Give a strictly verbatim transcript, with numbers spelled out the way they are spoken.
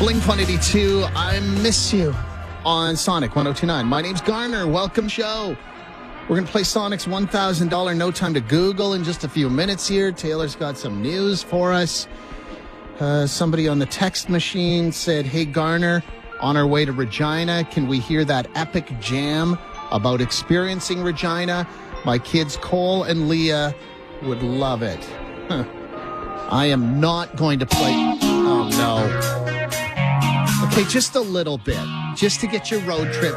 Blink one eighty-two, I Miss You on Sonic one oh two point nine. My name's Garner. Welcome, show. We're going to play Sonic's one thousand dollars No Time to Google in just a few minutes here. Taylor's got some news for us. Uh, somebody on the text machine said, hey, Garner, on our way to Regina, can we hear that epic jam about experiencing Regina? My kids Cole and Leah would love it. Huh. I am not going to play. Oh, no. Okay, just a little bit, just to get your road trip